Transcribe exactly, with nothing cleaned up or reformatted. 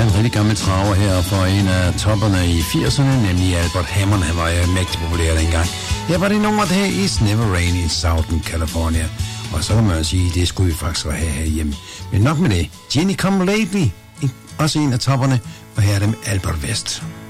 en rigtig gammel traver her for en af topperne i firserne, nemlig Albert Hammond. Han var jo mægtig populær dengang. Her var det nummeret her, It's Never Rain in Southern California. Og så kan man sige, det skulle vi faktisk have herhjemme. Men nok med det. Jenny Come Lately, også en af topperne, og her er det med Albert West.